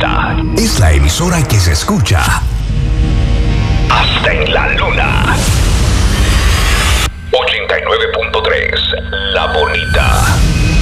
Esta es la emisora que se escucha hasta en la luna.